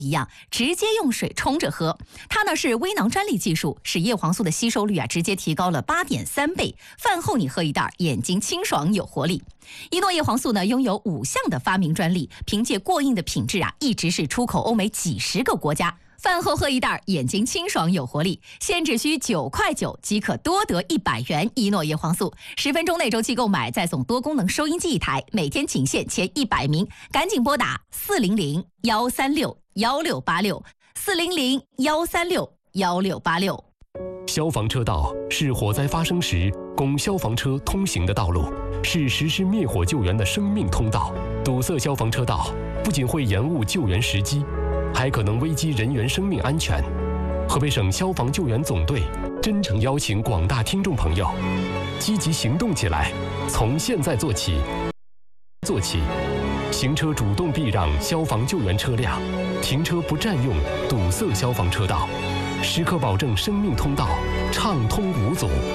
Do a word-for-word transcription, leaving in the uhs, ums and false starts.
一样，直接用水冲着喝。它呢是微囊专利技术，使叶黄素的吸收率啊直接提高了八点三倍。饭后你喝一袋，眼睛清爽有活力。一诺叶黄素呢拥有五项的发明专利，凭借过硬的品质啊，一直是出口欧美几十个国家。饭后喝一袋，眼睛清爽有活力，现只需九块九即可多得一百元一诺叶黄素。十分钟内周期购买，再送多功能收音机一台，每天仅限前一百名，赶紧拨打四零零幺三六幺六八六四零零幺三六幺六八六。 消防车道是火灾发生时供消防车通行的道路，是实施灭火救援的生命通道。堵塞消防车道不仅会延误救援时机，还可能危及人员生命安全。河北省消防救援总队真诚邀请广大听众朋友积极行动起来，从现在做起。做起，行车主动避让消防救援车辆，停车不占用堵塞消防车道，时刻保证生命通道畅通无阻。